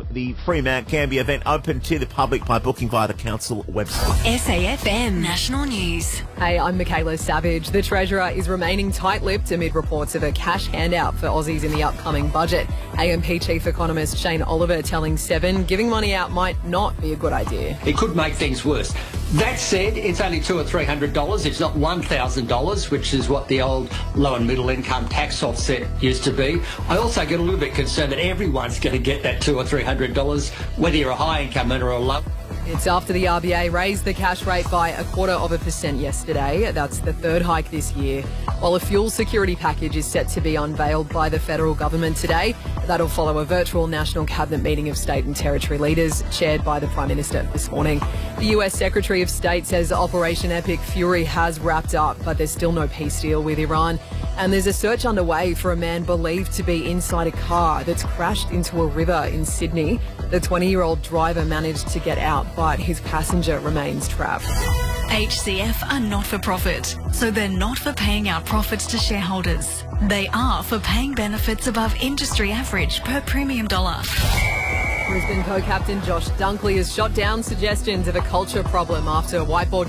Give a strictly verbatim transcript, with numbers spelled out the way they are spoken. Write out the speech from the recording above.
the Fremantle Canberra event open to the public by booking via the council website. S A F M National News. Hey, I'm Michaela Savage. The Treasurer is remaining tight-lipped amid reports of a cash handout for Aussies in the upcoming budget. A M P Chief Economist Shane Oliver telling Seven giving money out might not be a good idea. It could make things worse. That said, it's only two or three hundred dollars. It's not one thousand dollars, which is what the old low and middle income tax offset used to be. I also get a little bit concerned that everyone's going to get that two or three hundred dollars, whether you're a high income earner or a low. It's after the R B A raised the cash rate by a quarter of a percent yesterday. That's the third hike this year. While a fuel security package is set to be unveiled by the federal government today, that'll follow a virtual national cabinet meeting of state and territory leaders chaired by the Prime Minister this morning. The U S Secretary of State says Operation Epic Fury has wrapped up, but there's still no peace deal with Iran. And there's a search underway for a man believed to be inside a car that's crashed into a river in Sydney. The twenty-year-old driver managed to get out, but his passenger remains trapped. H C F are not for profit, so they're not for paying out profits to shareholders. They are for paying benefits above industry average per premium dollar. Brisbane co-captain Josh Dunkley has shot down suggestions of a culture problem after whiteboard